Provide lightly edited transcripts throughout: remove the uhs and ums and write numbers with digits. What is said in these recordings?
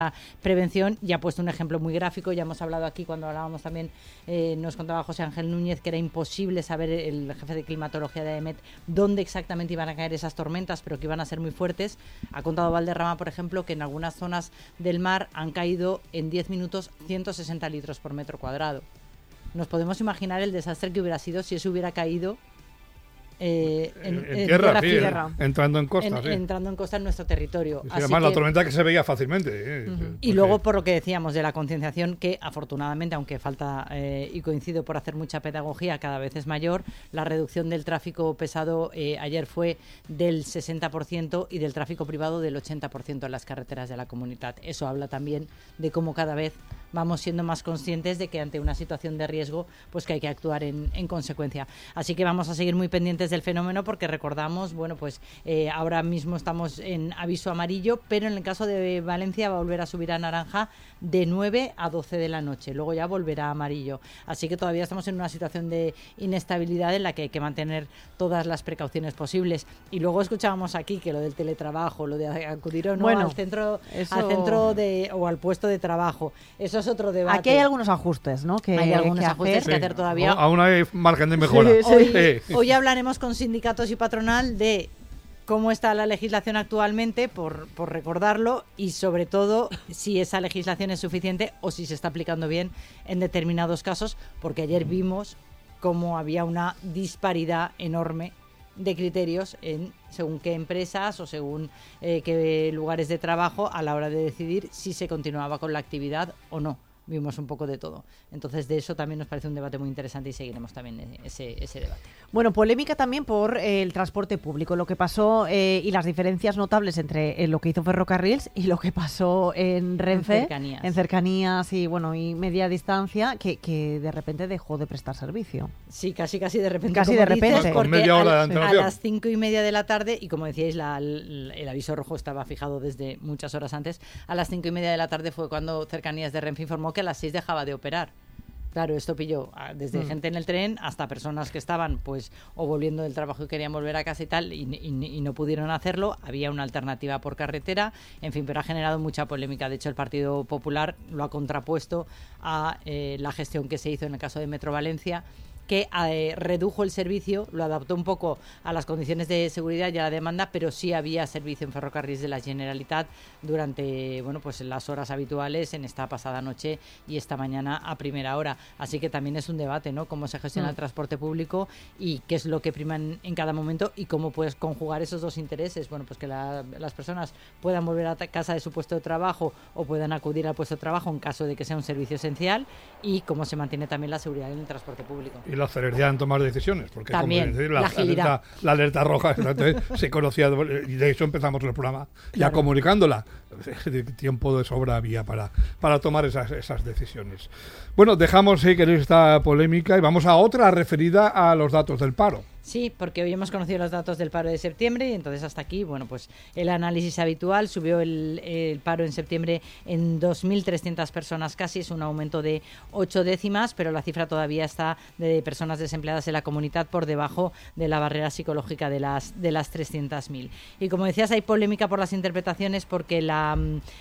prevención, y ha puesto un ejemplo muy gráfico. Ya hemos hablado aquí cuando hablábamos también, nos contaba José Ángel Núñez que era imposible saber, el jefe de climatología de AEMET, dónde exactamente iban a caer esas tormentas, pero que iban a ser muy fuertes. Ha contado Valderrama, por ejemplo, que en algunas zonas del mar han caído en 10 minutos 160 litros por metro cuadrado. Nos podemos imaginar el desastre que hubiera sido si eso hubiera caido en tierra, entrando en costa, entrando en costa en nuestro territorio. Sí, además la tormenta que se veía fácilmente. Y luego, por lo que decíamos de la concienciación, que afortunadamente, aunque falta, y coincido, por hacer mucha pedagogía, cada vez es mayor, la reducción del tráfico pesado ayer fue del 60% y del tráfico privado del 80% en las carreteras de la comunidad. Eso habla también de cómo cada vez vamos siendo más conscientes de que ante una situación de riesgo, pues que hay que actuar en consecuencia. Así que vamos a seguir muy pendientes del fenómeno, porque recordamos, bueno, pues ahora mismo estamos en aviso amarillo, pero en el caso de Valencia va a volver a subir a naranja de 9 a 12 de la noche, luego ya volverá a amarillo. Así que todavía estamos en una situación de inestabilidad en la que hay que mantener todas las precauciones posibles. Y luego escuchábamos aquí que lo del teletrabajo, lo de acudir o no al centro o al puesto de trabajo, eso es otro debate. Aquí hay algunos ajustes, ¿no? Hay algunos ajustes que hacer todavía. Aún hay margen de mejora. Hoy hablaremos con sindicatos y patronal de cómo está la legislación actualmente, por recordarlo, y sobre todo si esa legislación es suficiente o si se está aplicando bien en determinados casos, porque ayer vimos cómo había una disparidad enorme de criterios según qué empresas o según qué lugares de trabajo a la hora de decidir si se continuaba con la actividad o no. Vimos un poco de todo. Entonces, de eso también nos parece un debate muy interesante y seguiremos también ese debate. Bueno, polémica también por el transporte público, lo que pasó y las diferencias notables entre lo que hizo Ferrocarrils y lo que pasó en Renfe, en cercanías y bueno, y media distancia, que de repente dejó de prestar servicio. Sí, casi de repente. Casi de repente. Dices, con media hora de antelación. A las 5:30 de la tarde, y como decíais, el aviso rojo estaba fijado desde muchas horas antes, a las 5:30 de la tarde fue cuando Cercanías de Renfe informó que a las 6 dejaba de operar. Claro, esto pilló desde gente en el tren hasta personas que estaban pues o volviendo del trabajo y querían volver a casa y tal, y no pudieron hacerlo. Había una alternativa por carretera, en fin, pero ha generado mucha polémica. De hecho, el Partido Popular lo ha contrapuesto a la gestión que se hizo en el caso de Metro Valencia, que redujo el servicio, lo adaptó un poco a las condiciones de seguridad y a la demanda, pero sí había servicio en Ferrocarrils de la Generalitat durante pues las horas habituales, en esta pasada noche y esta mañana a primera hora. Así que también es un debate, ¿no? Cómo se gestiona el transporte público y qué es lo que prima en cada momento y cómo puedes conjugar esos dos intereses. Bueno, pues que las personas puedan volver a casa de su puesto de trabajo o puedan acudir al puesto de trabajo en caso de que sea un servicio esencial, y cómo se mantiene también la seguridad en el transporte público. Y la celeridad en tomar decisiones, porque también, como decir, la alerta roja se conocía, y de hecho empezamos el programa ya comunicándola. Tiempo de sobra había para tomar esas decisiones. Bueno, dejamos, si queréis, esta polémica y vamos a otra referida a los datos del paro. Sí, porque hoy hemos conocido los datos del paro de septiembre y entonces hasta aquí, pues el análisis habitual. Subió el paro en septiembre en 2.300 personas casi, es un aumento de 8 décimas, pero la cifra todavía está de personas desempleadas en la comunidad por debajo de la barrera psicológica de las 300.000. Y como decías, hay polémica por las interpretaciones, porque la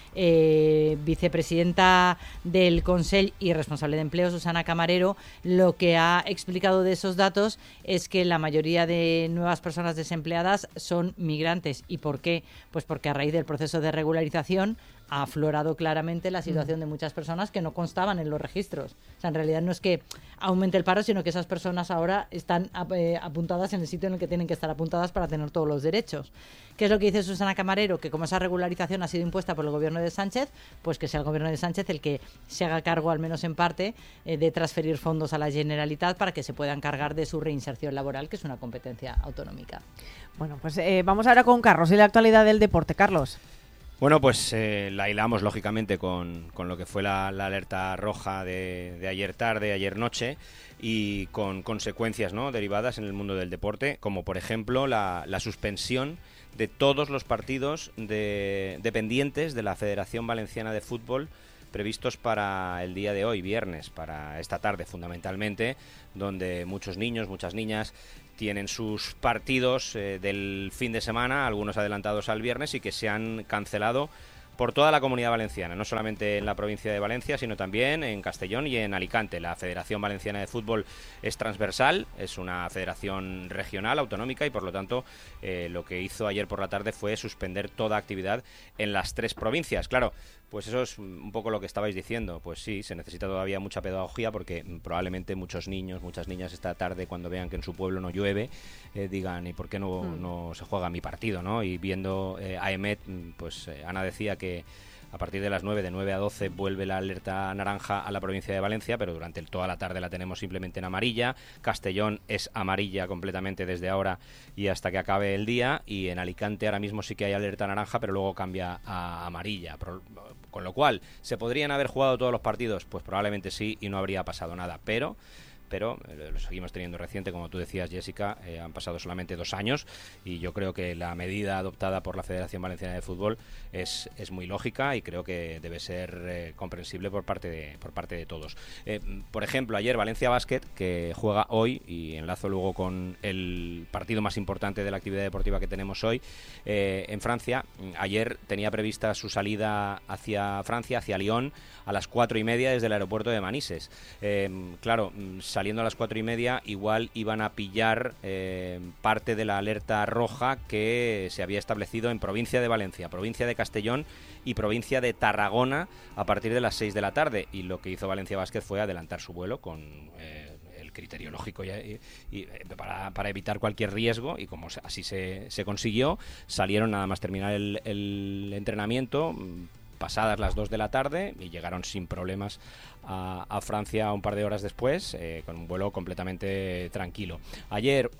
vicepresidenta del Consell y responsable de empleo, Susana Camarero, lo que ha explicado de esos datos es que la mayoría de nuevas personas desempleadas son migrantes. ¿Y por qué? Pues porque a raíz del proceso de regularización ha aflorado claramente la situación de muchas personas que no constaban en los registros. O sea, en realidad no es que aumente el paro, sino que esas personas ahora están apuntadas en el sitio en el que tienen que estar apuntadas para tener todos los derechos. ¿Qué es lo que dice Susana Camarero? Que como esa regularización ha sido impuesta por el gobierno de Sánchez, pues que sea el gobierno de Sánchez el que se haga cargo, al menos en parte, de transferir fondos a la Generalitat para que se puedan cargar de su reinserción laboral, que es una competencia autonómica. Bueno, pues vamos ahora con Carlos y la actualidad del deporte. Carlos. Bueno, pues la hilamos lógicamente con lo que fue la alerta roja de ayer tarde, ayer noche, y con consecuencias, ¿no?, derivadas en el mundo del deporte, como por ejemplo la suspensión de todos los partidos dependientes de la Federación Valenciana de Fútbol previstos para el día de hoy, viernes, para esta tarde fundamentalmente, donde muchos niños, muchas niñas tienen sus partidos del fin de semana, algunos adelantados al viernes, y que se han cancelado por toda la Comunidad Valenciana, no solamente en la provincia de Valencia, sino también en Castellón y en Alicante. La Federación Valenciana de Fútbol es transversal, es una federación regional, autonómica, y por lo tanto lo que hizo ayer por la tarde fue suspender toda actividad en las 3 provincias. Claro, pues eso es un poco lo que estabais diciendo. Pues sí, se necesita todavía mucha pedagogía, porque probablemente muchos niños, muchas niñas esta tarde, cuando vean que en su pueblo no llueve, digan, ¿y por qué no se juega mi partido, ¿no? Y viendo a EMET, pues Ana decía que a partir de las 9, de 9 a 12, vuelve la alerta naranja a la provincia de Valencia, pero durante toda la tarde la tenemos simplemente en amarilla. Castellón es amarilla completamente desde ahora y hasta que acabe el día, y en Alicante ahora mismo sí que hay alerta naranja, pero luego cambia a amarilla. Con lo cual, ¿se podrían haber jugado todos los partidos? Pues probablemente sí, y no habría pasado nada, pero lo seguimos teniendo reciente, como tú decías, Jessica. Han pasado solamente 2 años y yo creo que la medida adoptada por la Federación Valenciana de Fútbol es muy lógica y creo que debe ser comprensible por parte de todos. Por ejemplo, ayer Valencia Basket, que juega hoy, y enlazo luego con el partido más importante de la actividad deportiva que tenemos hoy, en Francia. Ayer tenía prevista su salida hacia Francia, hacia Lyon, a las 4:30 desde el aeropuerto de Manises. Claro, saliendo a las 4:30 igual iban a pillar parte de la alerta roja que se había establecido en provincia de Valencia, provincia de Castellón y provincia de Tarragona a partir de las 6 de la tarde, y lo que hizo Valencia Basket fue adelantar su vuelo con el criterio lógico y para evitar cualquier riesgo, y como así se consiguió, salieron nada más terminar el entrenamiento pasadas las 2 de la tarde y llegaron sin problemas a Francia un par de horas después, con un vuelo completamente tranquilo. Ayer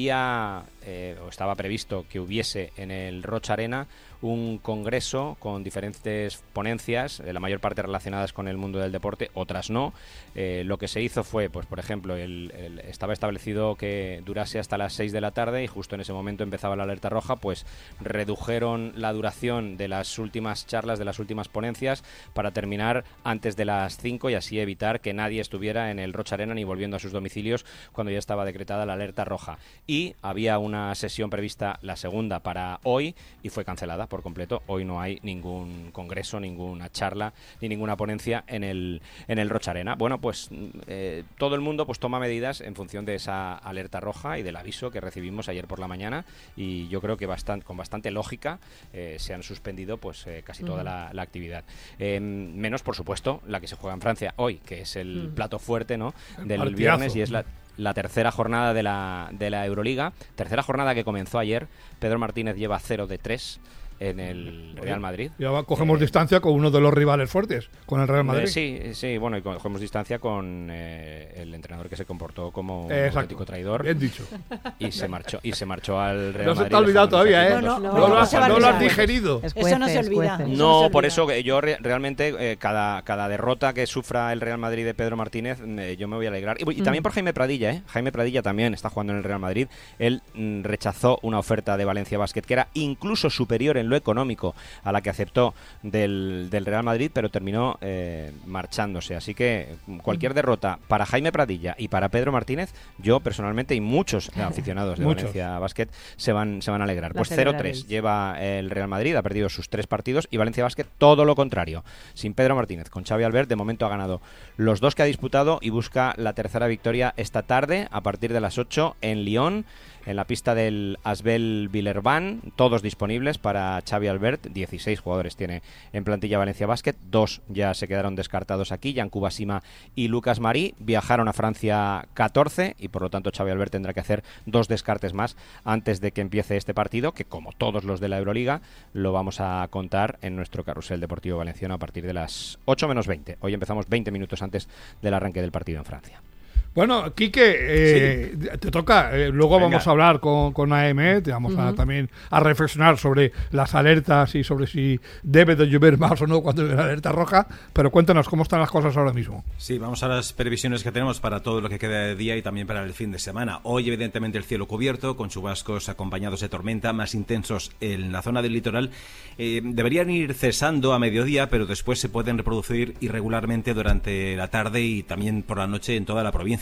estaba previsto que hubiese en el Roig Arena un congreso con diferentes ponencias, la mayor parte relacionadas con el mundo del deporte, otras no. Lo que se hizo fue, pues por ejemplo, estaba establecido que durase hasta las 6 de la tarde y justo en ese momento empezaba la alerta roja, pues redujeron la duración de las últimas charlas, de las últimas ponencias, para terminar antes de las 5 y así evitar que nadie estuviera en el Roig Arena ni volviendo a sus domicilios cuando ya estaba decretada la alerta roja. Y había una sesión prevista, la segunda, para hoy, y fue cancelada por completo. Hoy no hay ningún congreso, ninguna charla ni ninguna ponencia en el Roig Arena. Bueno, pues todo el mundo pues toma medidas en función de esa alerta roja y del aviso que recibimos ayer por la mañana, y yo creo que con bastante lógica se han suspendido pues casi toda la actividad. Menos, por supuesto, la que se juega en Francia hoy, que es el plato fuerte, ¿no?, del viernes, y es la tercera jornada de la Euroliga, tercera jornada que comenzó ayer. Pedro Martínez lleva 0 de 3 en el Real Madrid. Ya cogemos distancia con uno de los rivales fuertes, con el Real Madrid. Sí, bueno, y cogemos distancia con el entrenador que se comportó como un auténtico traidor. Bien dicho. Y se marchó al Real Madrid. No se te ha olvidado todavía, ¿eh? No lo has digerido. Eso no se olvida. No, por eso que yo realmente cada derrota que sufra el Real Madrid de Pedro Martínez, yo me voy a alegrar. Y también por Jaime Pradilla, ¿eh? Jaime Pradilla también está jugando en el Real Madrid. Él rechazó una oferta de Valencia Basket que era incluso superior en lo económico a la que aceptó del Real Madrid, pero terminó marchándose. Así que cualquier derrota para Jaime Pradilla y para Pedro Martínez, yo personalmente y muchos aficionados de Valencia Basket se van a alegrar. Pues 0-3 lleva el Real Madrid, ha perdido sus 3 partidos, y Valencia Basket todo lo contrario. Sin Pedro Martínez, con Xavi Albert, de momento ha ganado los 2 que ha disputado y busca la tercera victoria esta tarde a partir de las 8 en Lyon, en la pista del Asbel Villerban, todos disponibles para Xavi Albert. 16 jugadores tiene en plantilla Valencia Basket, 2 ya se quedaron descartados aquí, Yankuba Sima y Lucas Marí. Viajaron a Francia 14 y por lo tanto Xavi Albert tendrá que hacer 2 descartes más antes de que empiece este partido, que como todos los de la Euroliga lo vamos a contar en nuestro carrusel deportivo valenciano a partir de las 8 menos 20. Hoy empezamos 20 minutos antes del arranque del partido en Francia. Bueno, Quique, te toca. Luego vamos a hablar con AEMET, vamos también a reflexionar sobre las alertas y sobre si debe de llover más o no cuando hay una alerta roja. Pero cuéntanos cómo están las cosas ahora mismo. Sí, vamos a las previsiones que tenemos para todo lo que queda de día y también para el fin de semana. Hoy, evidentemente, el cielo cubierto, con chubascos acompañados de tormenta, más intensos en la zona del litoral. Deberían ir cesando a mediodía, pero después se pueden reproducir irregularmente durante la tarde y también por la noche en toda la provincia.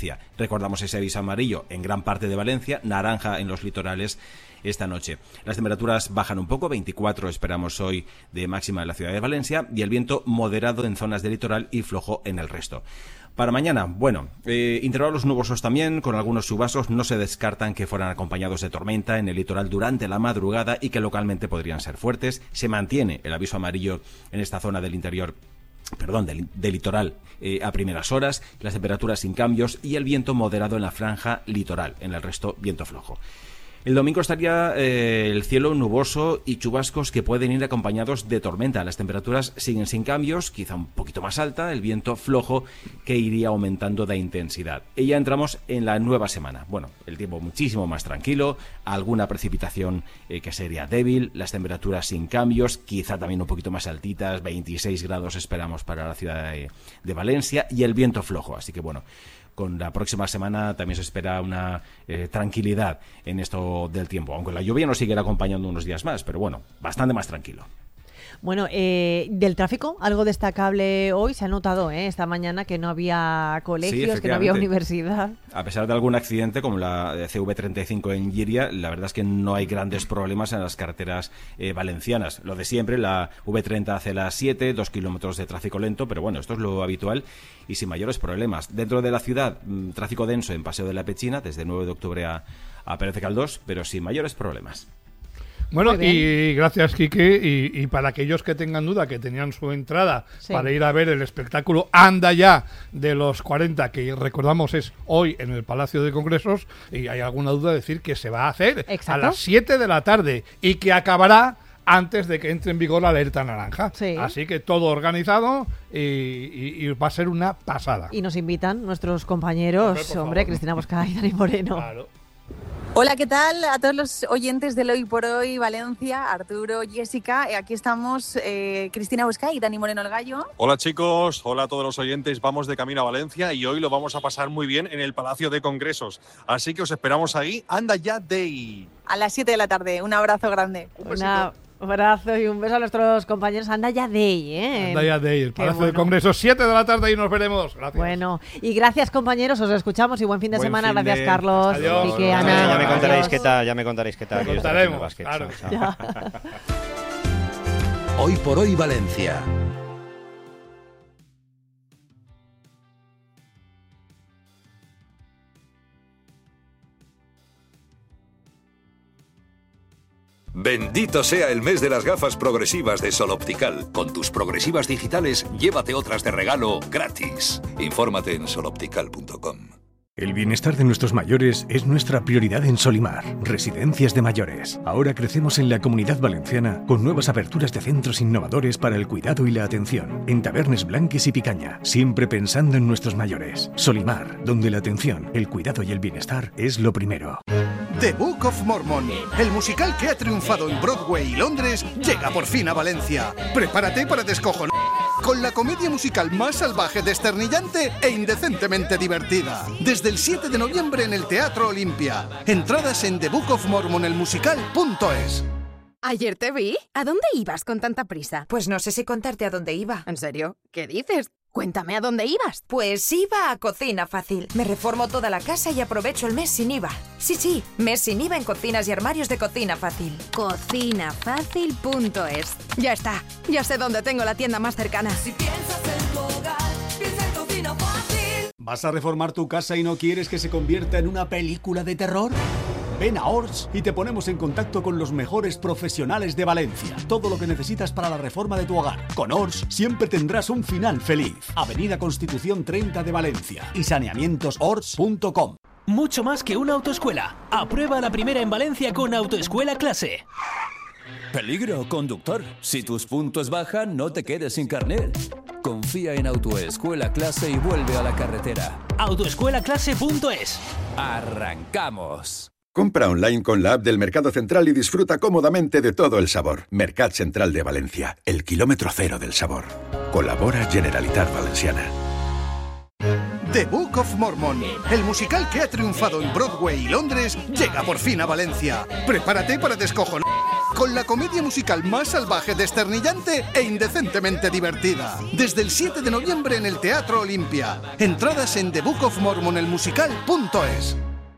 Valencia. Recordamos ese aviso amarillo en gran parte de Valencia, naranja en los litorales esta noche. Las temperaturas bajan un poco, 24 esperamos hoy de máxima en la ciudad de Valencia, y el viento moderado en zonas del litoral y flojo en el resto. Para mañana, bueno, intervalos nubosos también, con algunos chubascos. No se descartan que fueran acompañados de tormenta en el litoral durante la madrugada y que localmente podrían ser fuertes. Se mantiene el aviso amarillo en esta zona del interior, del litoral a primeras horas, las temperaturas sin cambios y el viento moderado en la franja litoral, en el resto viento flojo. El domingo estaría el cielo nuboso y chubascos que pueden ir acompañados de tormenta. Las temperaturas siguen sin cambios, quizá un poquito más alta, el viento flojo que iría aumentando de intensidad. Y ya entramos en la nueva semana. Bueno, el tiempo muchísimo más tranquilo, alguna precipitación que sería débil, las temperaturas sin cambios, quizá también un poquito más altitas, 26 grados esperamos para la ciudad de Valencia, y el viento flojo. Así que bueno, con la próxima semana también se espera una tranquilidad en esto del tiempo, aunque la lluvia nos seguirá acompañando unos días más, pero bueno, bastante más tranquilo. Bueno, del tráfico, algo destacable hoy se ha notado esta mañana, que no había colegios, que no había universidad. A pesar de algún accidente como la CV35 en Llíria, la verdad es que no hay grandes problemas en las carreteras valencianas. Lo de siempre, la V30 hace las 7, 2 kilómetros de tráfico lento, pero bueno, esto es lo habitual y sin mayores problemas. Dentro de la ciudad, tráfico denso en Paseo de la Pechina, desde 9 de octubre a Pérez de Caldós, pero sin mayores problemas. Bueno, y gracias, Quique, y para aquellos que tengan duda, que tenían su entrada para ir a ver el espectáculo Anda Ya de los 40, que recordamos es hoy en el Palacio de Congresos, y hay alguna duda, decir que se va a hacer a las 7 de la tarde y que acabará antes de que entre en vigor la alerta naranja. Sí. Así que todo organizado y va a ser una pasada. Y nos invitan nuestros compañeros, hombre Cristina Buscay y Dani Moreno. Claro. Hola, ¿qué tal? A todos los oyentes del Hoy por Hoy Valencia, Arturo, Jessica, aquí estamos Cristina Buscay y Dani Moreno el Gallo. Hola chicos, hola a todos los oyentes, vamos de camino a Valencia y hoy lo vamos a pasar muy bien en el Palacio de Congresos, así que os esperamos ahí, Anda Ya Day. A las 7 de la tarde, un abrazo grande. Un abrazo y un beso a nuestros compañeros. Anda Ya Day, Anda Ya Day, el Palacio de Congresos, 7 de la tarde y nos veremos. Gracias. Bueno, y gracias compañeros, os escuchamos y buen fin de semana. Gracias Carlos. Adiós. Quique, Ana. Ya me contaréis qué tal, Lo contaremos, claro. Hoy por Hoy Valencia. Bendito sea el mes de las gafas progresivas de Sol Optical. Con tus progresivas digitales, llévate otras de regalo gratis. Infórmate en soloptical.com. El bienestar de nuestros mayores es nuestra prioridad en Solimar, Residencias de Mayores. Ahora crecemos en la Comunidad Valenciana con nuevas aperturas de centros innovadores para el cuidado y la atención, en Tabernes Blanques y Picaña, siempre pensando en nuestros mayores. Solimar, donde la atención, el cuidado y el bienestar es lo primero. The Book of Mormon, el musical que ha triunfado en Broadway y Londres, llega por fin a Valencia. Prepárate para descojonar con la comedia musical más salvaje, desternillante e indecentemente divertida. Desde el 7 de noviembre en el Teatro Olimpia. Entradas en thebookofmormonelmusical.es. Ayer te vi. ¿A dónde ibas con tanta prisa? Pues no sé si contarte a dónde iba. ¿En serio? ¿Qué dices? Cuéntame a dónde ibas. Pues iba a Cocina Fácil. Me reformo toda la casa y aprovecho el mes sin IVA. Sí, mes sin IVA en cocinas y armarios de Cocina Fácil. Cocinafácil.es. Ya está. Ya sé dónde tengo la tienda más cercana. Si piensas en tu hogar, piensa en Cocina Fácil. ¿Vas a reformar tu casa y no quieres que se convierta en una película de terror? Ven a Ors y te ponemos en contacto con los mejores profesionales de Valencia. Todo lo que necesitas para la reforma de tu hogar. Con Ors siempre tendrás un final feliz. Avenida Constitución 30 de Valencia y saneamientosors.com. Mucho más que una autoescuela. Aprueba la primera en Valencia con Autoescuela Clase. Peligro, conductor. Si tus puntos bajan, no te quedes sin carnet. Confía en Autoescuela Clase y vuelve a la carretera. Autoescuelaclase.es. ¡Arrancamos! Compra online con la app del Mercado Central y disfruta cómodamente de todo el sabor. Mercat Central de Valencia, el kilómetro cero del sabor. Colabora Generalitat Valenciana. The Book of Mormon, el musical que ha triunfado en Broadway y Londres, llega por fin a Valencia. Prepárate para descojonar con con la comedia musical más salvaje, desternillante e indecentemente divertida. Desde el 7 de noviembre en el Teatro Olimpia. Entradas en thebookofmormonelmusical.es.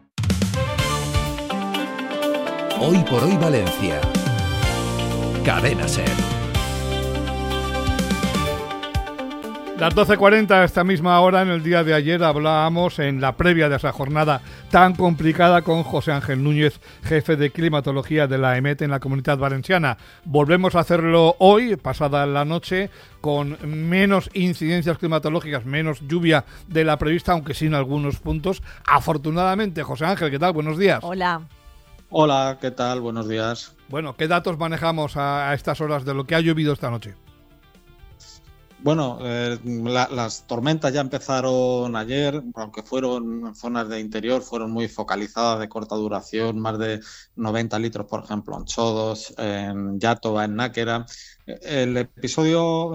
Hoy por hoy Valencia. Cadena SER. Las 12:40 a esta misma hora, en el día de ayer, hablábamos en la previa de esa jornada tan complicada con José Ángel Núñez, jefe de climatología de la EMET en la Comunidad Valenciana. Volvemos a hacerlo hoy, pasada la noche, con menos incidencias climatológicas, menos lluvia de la prevista, aunque sí en algunos puntos. Afortunadamente, José Ángel, ¿qué tal? Buenos días. Hola. Hola, ¿qué tal? Buenos días. Bueno, ¿qué datos manejamos a estas horas de lo que ha llovido esta noche? Bueno, las tormentas ya empezaron ayer, aunque fueron en zonas de interior, fueron muy focalizadas, de corta duración, más de 90 litros, por ejemplo, en Chodos, en Yátova, en Náquera. El episodio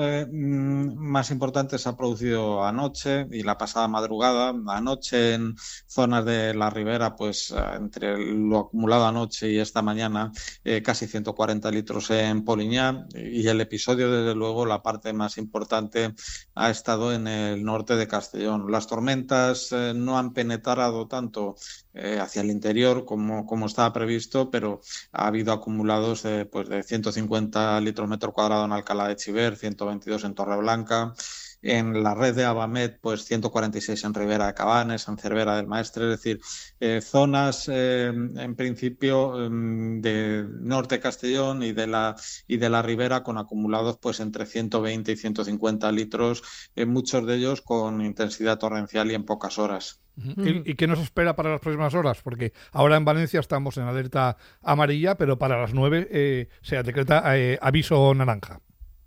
más importante se ha producido anoche y la pasada madrugada. Anoche en zonas de la ribera, pues entre lo acumulado anoche y esta mañana, casi 140 litros en Poliñá. Y el episodio, desde luego, la parte más importante ha estado en el norte de Castellón. Las tormentas no han penetrado tanto hacia el interior como estaba previsto, pero ha habido acumulados pues de 150 litros metro cuadrado en Alcalá de Chiver, 122 en Torreblanca. En la red de Abamet, pues 146 en Ribera de Cabanes, en Cervera del Maestre, es decir, zonas en principio de norte de Castellón y de la Ribera con acumulados pues entre 120 y 150 litros, muchos de ellos con intensidad torrencial y en pocas horas. ¿Y qué nos espera para las próximas horas? Porque ahora en Valencia estamos en alerta amarilla, pero para las 9 se decreta aviso naranja.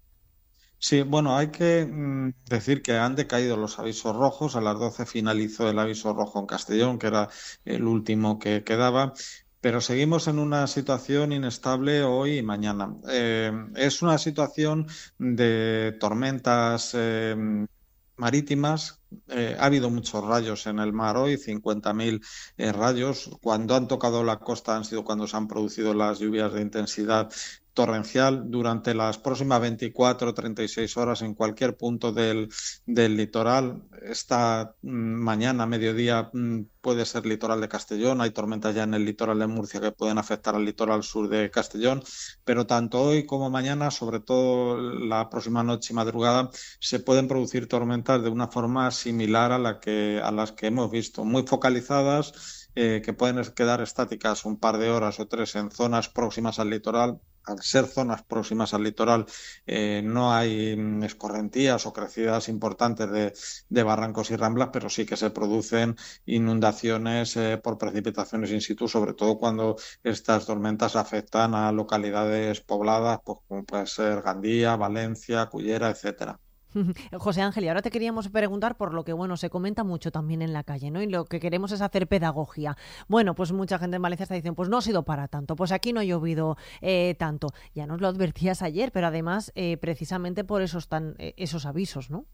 Sí, bueno, hay que decir que han decaído los avisos rojos. A las 12 finalizó el aviso rojo en Castellón, que era el último que quedaba. Pero seguimos en una situación inestable hoy y mañana. Es una situación de tormentas marítimas. Ha habido muchos rayos en el mar hoy, 50.000 rayos. Cuando han tocado la costa han sido cuando se han producido las lluvias de intensidad torrencial. Durante las próximas 24 o 36 horas en cualquier punto del litoral. Esta mañana, mediodía, puede ser litoral de Castellón. Hay tormentas ya en el litoral de Murcia que pueden afectar al litoral sur de Castellón, pero tanto hoy como mañana, sobre todo la próxima noche y madrugada, se pueden producir tormentas de una forma similar a las que hemos visto, muy focalizadas, que pueden quedar estáticas un par de horas o tres en zonas próximas al litoral. Al ser zonas próximas al litoral, no hay escorrentías o crecidas importantes de barrancos y ramblas, pero sí que se producen inundaciones por precipitaciones in situ, sobre todo cuando estas tormentas afectan a localidades pobladas, pues, como puede ser Gandía, Valencia, Cullera, etcétera. José Ángel, y ahora te queríamos preguntar por lo que, bueno, se comenta mucho también en la calle, ¿no? Y lo que queremos es hacer pedagogía. Bueno, pues mucha gente en Valencia está diciendo, pues no ha sido para tanto, pues aquí no ha llovido tanto. Ya nos lo advertías ayer, pero además precisamente por esos avisos, ¿no?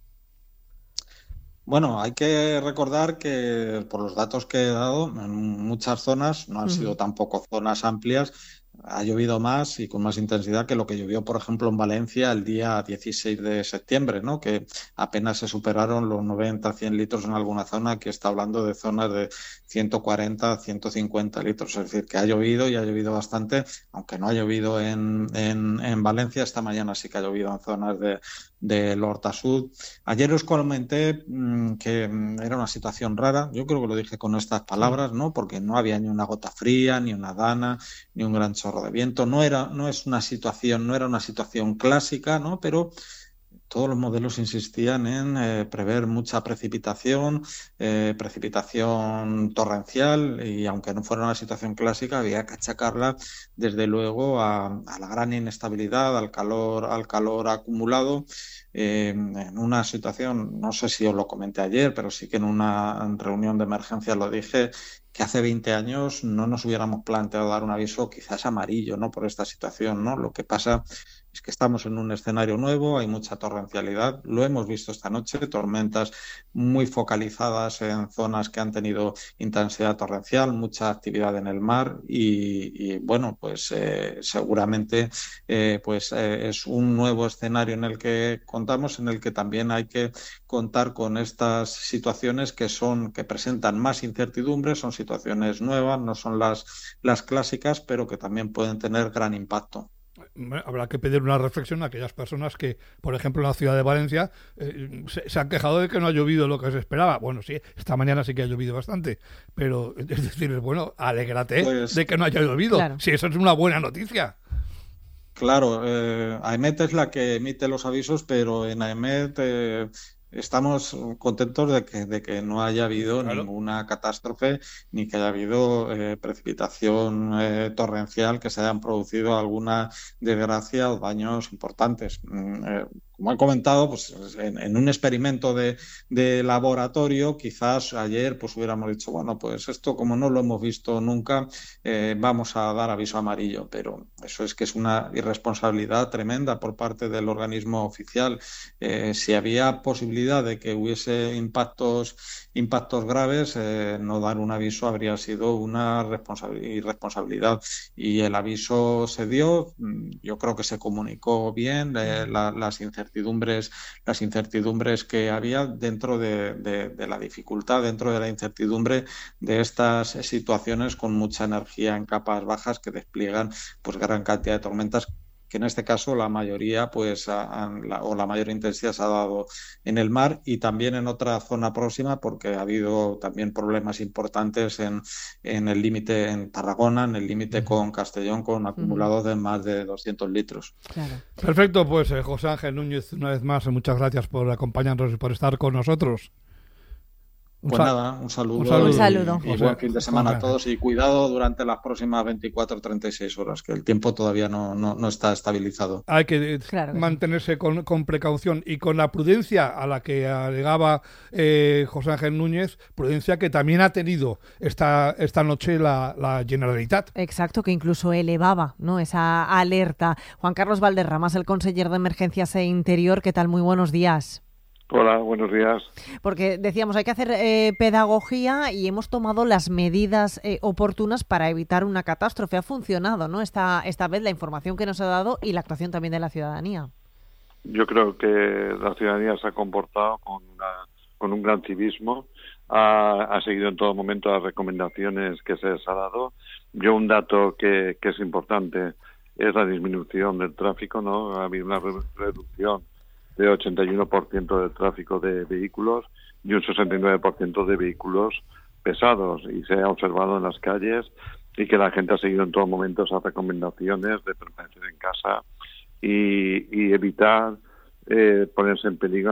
Bueno, hay que recordar que por los datos que he dado, en muchas zonas, no han sido tampoco zonas amplias, ha llovido más y con más intensidad que lo que llovió, por ejemplo, en Valencia el día 16 de septiembre, ¿no? Que apenas se superaron los 90-100 litros en alguna zona, que está hablando de zonas de 140-150 litros. Es decir, que ha llovido y ha llovido bastante, aunque no ha llovido en Valencia. Esta mañana sí que ha llovido en zonas del Horta Sud. Ayer os comenté que era una situación rara. Yo creo que lo dije con estas palabras, ¿no? Porque no había ni una gota fría, ni una dana, ni un gran chorro de viento. No era una situación clásica, ¿no? Pero todos los modelos insistían en prever mucha precipitación torrencial, y aunque no fuera una situación clásica, había que achacarla desde luego a la gran inestabilidad, al calor acumulado, en una situación, no sé si os lo comenté ayer, pero sí que en una reunión de emergencia lo dije, que hace 20 años no nos hubiéramos planteado dar un aviso quizás amarillo, ¿no? Por esta situación, ¿no? Lo que pasa es que estamos en un escenario nuevo, hay mucha torrencialidad, lo hemos visto esta noche, tormentas muy focalizadas en zonas que han tenido intensidad torrencial, mucha actividad en el mar y bueno, pues seguramente es un nuevo escenario en el que contamos, en el que también hay que contar con estas situaciones que presentan más incertidumbres, son situaciones nuevas, no son las clásicas, pero que también pueden tener gran impacto. Habrá que pedir una reflexión a aquellas personas que, por ejemplo, en la ciudad de Valencia se han quejado de que no ha llovido lo que se esperaba. Bueno, sí, esta mañana sí que ha llovido bastante, pero es decir, bueno, alégrate de que no haya llovido, claro. Si eso es una buena noticia. Claro, AEMET es la que emite los avisos, pero en AEMET estamos contentos de que no haya habido ninguna catástrofe ni que haya habido precipitación torrencial, que se hayan producido alguna desgracia o daños importantes. Como he comentado, pues en un experimento de laboratorio, quizás ayer pues hubiéramos dicho, bueno, pues esto como no lo hemos visto nunca, vamos a dar aviso amarillo, pero eso es que es una irresponsabilidad tremenda por parte del organismo oficial. Si había posibilidad de que hubiese impactos graves, no dar un aviso habría sido una irresponsabilidad, y el aviso se dio. Yo creo que se comunicó bien las incertidumbres que había dentro de la dificultad, dentro de la incertidumbre de estas situaciones con mucha energía en capas bajas que despliegan pues gran cantidad de tormentas, que en este caso la mayoría o la mayor intensidad se ha dado en el mar y también en otra zona próxima, porque ha habido también problemas importantes en el límite en Tarragona, en el límite con Castellón, con acumulados de más de 200 litros. Claro. Perfecto, pues José Ángel Núñez, una vez más, muchas gracias por acompañarnos y por estar con nosotros. Un saludo. Un saludo. Y buen fin de semana a todos, y cuidado durante las próximas 24-36 horas, que el tiempo todavía no está estabilizado. Hay que mantenerse con precaución y con la prudencia a la que alegaba José Ángel Núñez, prudencia que también ha tenido esta noche la Generalitat. Exacto, que incluso elevaba, ¿no?, esa alerta. Juan Carlos Valderramas, el conseller de Emergencias e Interior, ¿qué tal? Muy buenos días. Hola, buenos días. Porque decíamos, hay que hacer pedagogía y hemos tomado las medidas oportunas para evitar una catástrofe. Ha funcionado, ¿no?, esta vez la información que nos ha dado y la actuación también de la ciudadanía. Yo creo que la ciudadanía se ha comportado con un gran civismo, ha seguido en todo momento las recomendaciones que se les ha dado. Yo un dato que es importante es la disminución del tráfico, ¿no? Ha habido una reducción de 81% del tráfico de vehículos y un 69% de vehículos pesados, y se ha observado en las calles y que la gente ha seguido en todo momento esas recomendaciones de permanecer en casa y evitar ponerse en peligro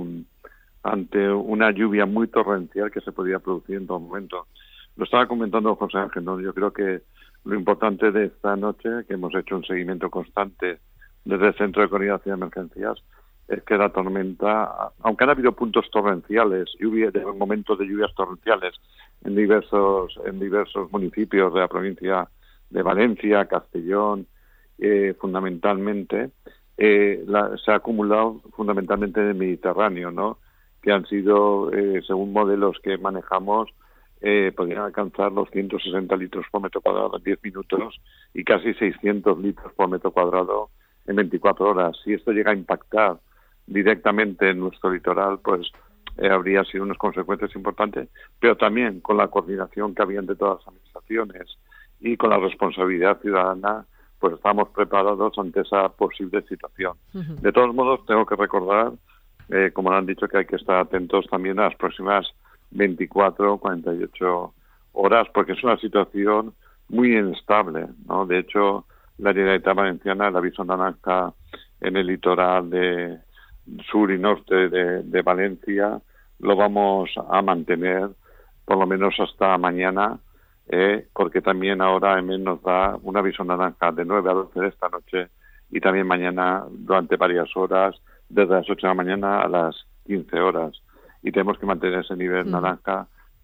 ante una lluvia muy torrencial que se podía producir en todo momento. Lo estaba comentando José Ángel, ¿no? Yo creo que lo importante de esta noche, que hemos hecho un seguimiento constante desde el Centro de Coordinación de Emergencias, es que la tormenta, aunque han habido puntos torrenciales, momentos de lluvias torrenciales en diversos municipios de la provincia de Valencia, Castellón, fundamentalmente, se ha acumulado fundamentalmente en el Mediterráneo, ¿no?, que han sido, según modelos que manejamos, podrían alcanzar los 160 litros por metro cuadrado en 10 minutos y casi 600 litros por metro cuadrado en 24 horas. Si esto llega a impactar directamente en nuestro litoral, pues habría sido unas consecuencias importantes, pero también con la coordinación que había entre todas las administraciones y con la responsabilidad ciudadana, pues estamos preparados ante esa posible situación. Uh-huh. De todos modos, tengo que recordar, como han dicho, que hay que estar atentos también a las próximas 24, 48 horas, porque es una situación muy inestable, ¿no? De hecho, la Generalitat Valenciana, el aviso naranja en el litoral de sur y norte de Valencia, lo vamos a mantener por lo menos hasta mañana, porque también ahora nos da un aviso naranja de 9 a 12 de esta noche y también mañana durante varias horas, desde las 8 de la mañana a las 15 horas. Y tenemos que mantener ese nivel naranja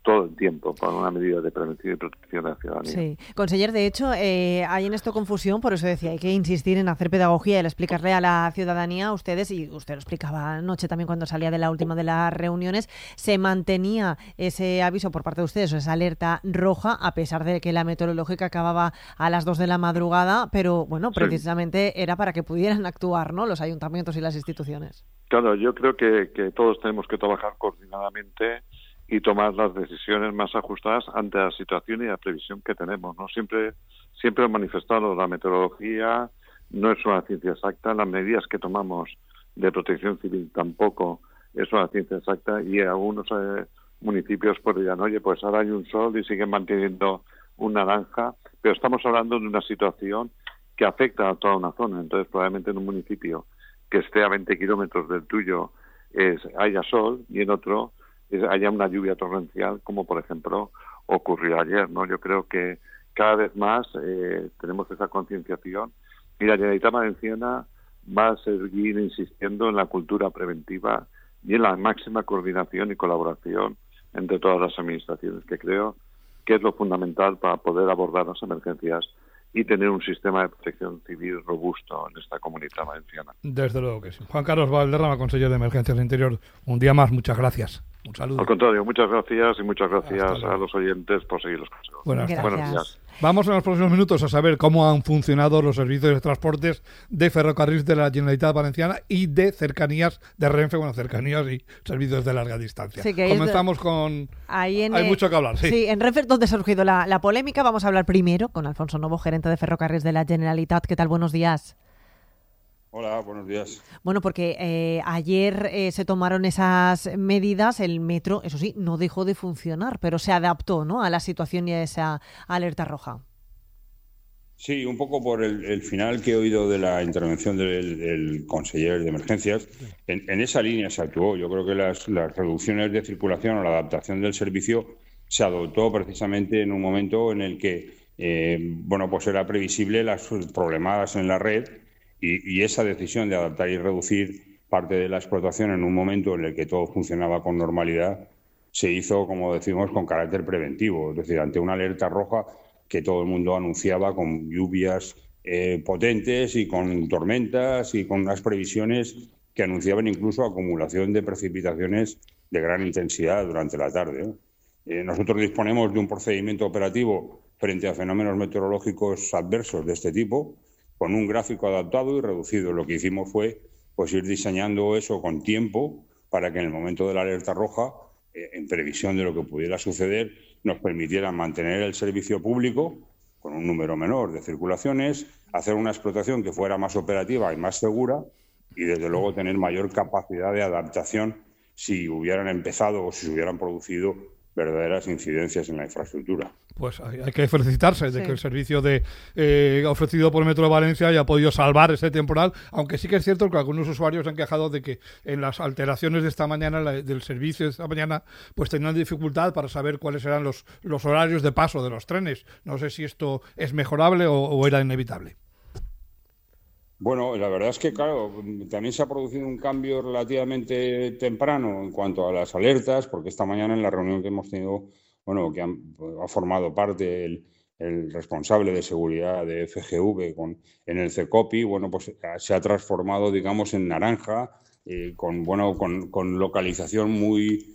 todo el tiempo para una medida de prevención y protección de la ciudadanía. Sí, conseller, de hecho, hay en esto confusión, por eso decía, hay que insistir en hacer pedagogía y explicarle a la ciudadanía, a ustedes, y usted lo explicaba anoche también cuando salía de la última de las reuniones, se mantenía ese aviso por parte de ustedes, esa alerta roja, a pesar de que la meteorológica acababa a las 2 de la madrugada, pero bueno, precisamente era para que pudieran actuar, ¿no?, los ayuntamientos y las instituciones. Claro, yo creo que todos tenemos que trabajar coordinadamente y tomar las decisiones más ajustadas ante la situación y la previsión que tenemos, ¿no? Siempre he manifestado, la meteorología no es una ciencia exacta, las medidas que tomamos de protección civil tampoco es una ciencia exacta, y algunos municipios pues dirán, oye, pues ahora hay un sol y siguen manteniendo un naranja, pero estamos hablando de una situación que afecta a toda una zona. Entonces probablemente en un municipio que esté a 20 kilómetros del tuyo haya sol, y en otro haya una lluvia torrencial, como por ejemplo ocurrió ayer, ¿no? Yo creo que cada vez más tenemos esa concienciación, y la Generalitat Valenciana va a seguir insistiendo en la cultura preventiva y en la máxima coordinación y colaboración entre todas las administraciones, que creo que es lo fundamental para poder abordar las emergencias y tener un sistema de protección civil robusto en esta Comunidad Valenciana. Desde luego que sí. Juan Carlos Valderrama, consejero de Emergencias del Interior, un día más, muchas gracias. Un saludo. Al contrario, muchas gracias, y muchas gracias a los oyentes por seguir los consejos. Buenos días. Vamos en los próximos minutos a saber cómo han funcionado los servicios de transportes de ferrocarriles de la Generalitat Valenciana y de cercanías de Renfe, cercanías y servicios de larga distancia. Sí, comenzamos con... Hay mucho que hablar. Sí, en Renfe, donde ha surgido la polémica, vamos a hablar primero con Alfonso Novo, gerente de ferrocarriles de la Generalitat. ¿Qué tal? Buenos días. Hola, buenos días. Bueno, porque ayer se tomaron esas medidas, el metro, eso sí, no dejó de funcionar, pero se adaptó, ¿no?, a la situación y a esa alerta roja. Sí, un poco por el final que he oído de la intervención del consejero de Emergencias. En esa línea se actuó. Yo creo que las reducciones de circulación o la adaptación del servicio se adoptó precisamente en un momento en el que, pues era previsible las problemadas en la red. Y esa decisión de adaptar y reducir parte de la explotación en un momento en el que todo funcionaba con normalidad se hizo, como decimos, con carácter preventivo. Es decir, ante una alerta roja que todo el mundo anunciaba con lluvias potentes y con tormentas y con unas previsiones que anunciaban incluso acumulación de precipitaciones de gran intensidad durante la tarde. Nosotros disponemos de un procedimiento operativo frente a fenómenos meteorológicos adversos de este tipo, con un gráfico adaptado y reducido. Lo que hicimos fue ir diseñando eso con tiempo para que en el momento de la alerta roja, en previsión de lo que pudiera suceder, nos permitiera mantener el servicio público con un número menor de circulaciones, hacer una explotación que fuera más operativa y más segura, y desde luego tener mayor capacidad de adaptación si hubieran empezado o si se hubieran producido verdaderas incidencias en la infraestructura. Pues hay que felicitarse de que el servicio ofrecido por el Metro de Valencia haya podido salvar ese temporal, aunque sí que es cierto que algunos usuarios han quejado de que en las alteraciones de esta mañana, del servicio de esta mañana, pues tenían dificultad para saber cuáles eran los horarios de paso de los trenes. No sé si esto es mejorable o era inevitable. Bueno, la verdad es que, claro, también se ha producido un cambio relativamente temprano en cuanto a las alertas, porque esta mañana en la reunión que hemos tenido, que ha formado parte el responsable de seguridad de FGV en el CECOPI, pues se ha transformado, digamos, en naranja, con localización muy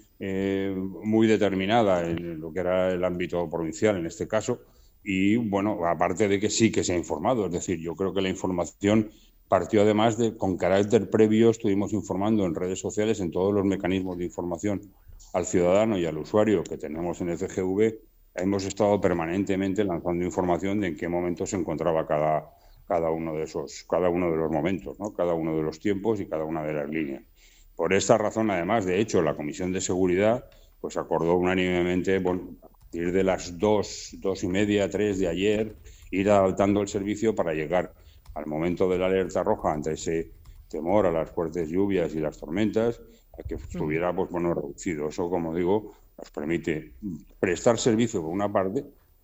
determinada en lo que era el ámbito provincial en este caso. Y, aparte de que sí que se ha informado, es decir, yo creo que la información partió además con carácter previo, estuvimos informando en redes sociales, en todos los mecanismos de información al ciudadano y al usuario que tenemos en FGV, hemos estado permanentemente lanzando información de en qué momento se encontraba cada uno de los momentos, ¿no?, cada uno de los tiempos y cada una de las líneas. Por esta razón, además, de hecho, la Comisión de Seguridad pues acordó unánimemente, ir de las 2:30, 3 de ayer, ir adaptando el servicio para llegar al momento de la alerta roja, ante ese temor a las fuertes lluvias y las tormentas, a que estuviera reducido. Eso, como digo, nos permite prestar servicio por una parte,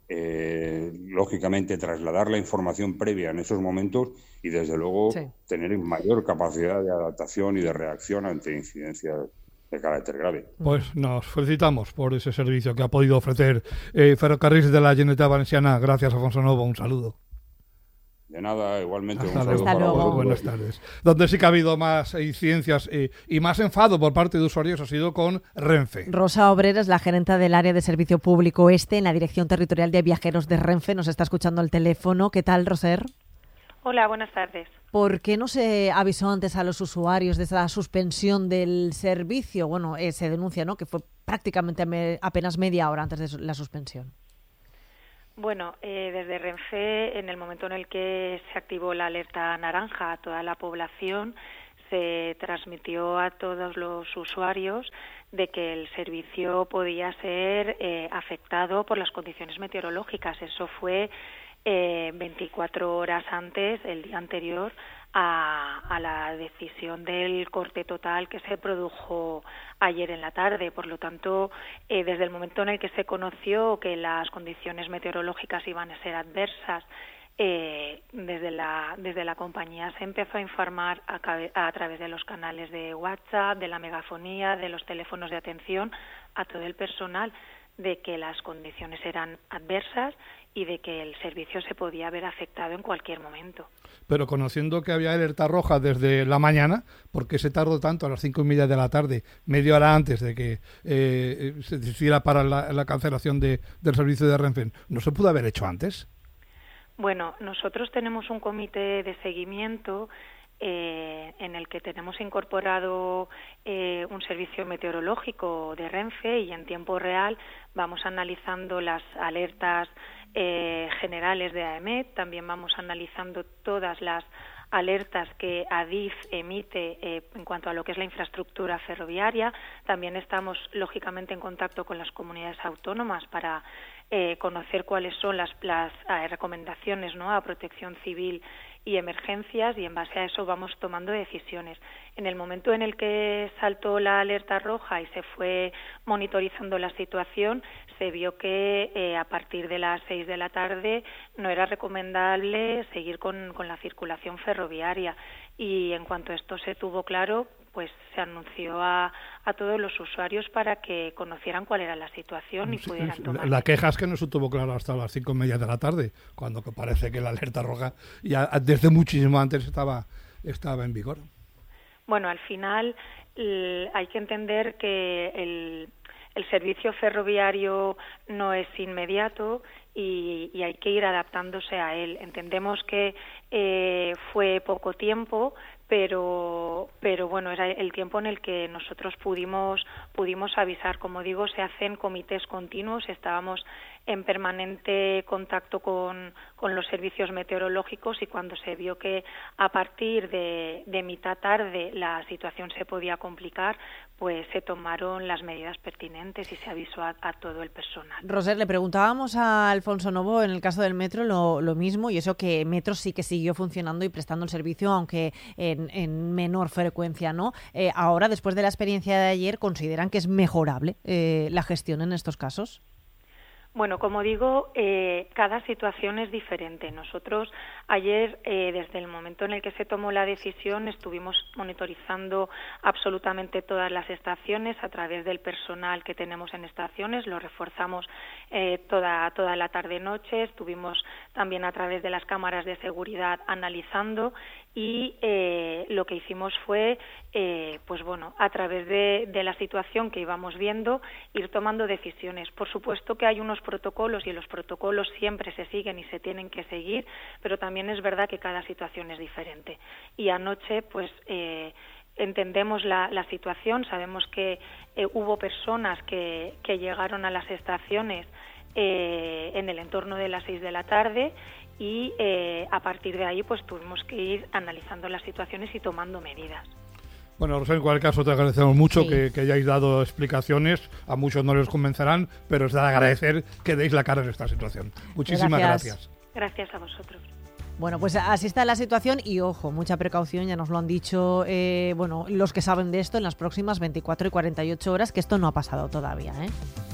lógicamente trasladar la información previa en esos momentos y, desde luego, tener mayor capacidad de adaptación y de reacción ante incidencias carácter grave. Pues nos felicitamos por ese servicio que ha podido ofrecer Ferrocarrils de la Generalitat Valenciana. Gracias, Afonso Novo. Un saludo. De nada, igualmente. Hasta luego. Buenas tardes. Donde sí que ha habido más incidencias y más enfado por parte de usuarios ha sido con Renfe. Rosa Obrera es la gerente del área de servicio público en la Dirección Territorial de Viajeros de Renfe. Nos está escuchando al teléfono. ¿Qué tal, Roser? Hola, buenas tardes. ¿Por qué no se avisó antes a los usuarios de esa suspensión del servicio? Bueno, se denuncia, ¿no?, que fue prácticamente apenas media hora antes de la suspensión. Bueno, desde Renfe, en el momento en el que se activó la alerta naranja a toda la población, se transmitió a todos los usuarios de que el servicio podía ser afectado por las condiciones meteorológicas. Eso fue 24 horas antes, el día anterior, a la decisión del corte total que se produjo ayer en la tarde. Por lo tanto, desde el momento en el que se conoció que las condiciones meteorológicas iban a ser adversas, desde la compañía se empezó a informar a través de los canales de WhatsApp, de la megafonía, de los teléfonos de atención a todo el personal de que las condiciones eran adversas y de que el servicio se podía ver afectado en cualquier momento. Pero conociendo que había alerta roja desde la mañana, ¿por qué se tardó tanto a las 5:30 de la tarde, media hora antes de que se decidiera para la cancelación del servicio de Renfe? ¿No se pudo haber hecho antes? Bueno, nosotros tenemos un comité de seguimiento en el que tenemos incorporado un servicio meteorológico de Renfe y en tiempo real vamos analizando las alertas generales de AEMET, también vamos analizando todas las alertas que ADIF emite en cuanto a lo que es la infraestructura ferroviaria. También estamos, lógicamente, en contacto con las comunidades autónomas para conocer cuáles son las recomendaciones, ¿no?, a Protección Civil y emergencias, y en base a eso vamos tomando decisiones. En el momento en el que saltó la alerta roja y se fue monitorizando la situación, se vio que a partir de las 6 de la tarde no era recomendable seguir con la circulación ferroviaria, y en cuanto esto se tuvo claro, pues se anunció a todos los usuarios para que conocieran cuál era la situación y pudieran tomar. La queja es que no se tuvo claro hasta las 5:30 de la tarde, cuando parece que la alerta roja ya desde muchísimo antes estaba en vigor. Bueno, al final hay que entender que el servicio ferroviario no es inmediato y hay que ir adaptándose a él. Entendemos que fue poco tiempo, pero bueno, era el tiempo en el que nosotros pudimos avisar. Como digo, se hacen comités continuos, estábamos en permanente contacto con los servicios meteorológicos, y cuando se vio que a partir de mitad tarde la situación se podía complicar, pues se tomaron las medidas pertinentes y se avisó a todo el personal. Roser, le preguntábamos a Alfonso Novo en el caso del metro lo mismo, y eso que Metro sí que siguió funcionando y prestando el servicio, aunque en menor frecuencia, ¿no? Ahora, después de la experiencia de ayer, ¿consideran que es mejorable la gestión en estos casos? Bueno, como digo, cada situación es diferente. Nosotros ayer, desde el momento en el que se tomó la decisión, estuvimos monitorizando absolutamente todas las estaciones a través del personal que tenemos en estaciones. Lo reforzamos toda la tarde-noche. Estuvimos también a través de las cámaras de seguridad analizando, y lo que hicimos fue, pues bueno, a través de la situación que íbamos viendo, ir tomando decisiones. Por supuesto que hay unos protocolos, y los protocolos siempre se siguen y se tienen que seguir, pero también es verdad que cada situación es diferente. Y anoche, pues entendemos la situación, sabemos que hubo personas que llegaron a las estaciones en el entorno de las 6 de la tarde, y a partir de ahí pues tuvimos que ir analizando las situaciones y tomando medidas. Bueno, Rosa, en cualquier caso te agradecemos mucho que hayáis dado explicaciones. A muchos no les convencerán, pero es de agradecer que deis la cara en esta situación. Muchísimas gracias. Gracias a vosotros. Bueno, pues así está la situación, y ojo, mucha precaución, ya nos lo han dicho los que saben de esto, en las próximas 24 y 48 horas, que esto no ha pasado todavía, ¿eh?